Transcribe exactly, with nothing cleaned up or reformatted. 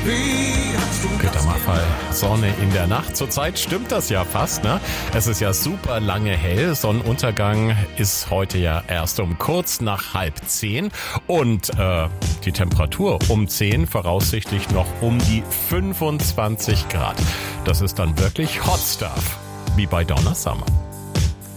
Peter Maffay, Sonne in der Nacht. Zurzeit stimmt das ja fast, ne? Es ist ja super lange hell. Sonnenuntergang ist heute ja erst um kurz nach halb zehn. Und äh, die Temperatur um zehn voraussichtlich noch um die fünfundzwanzig Grad. Das ist dann wirklich Hot Stuff, wie bei Donna Summer.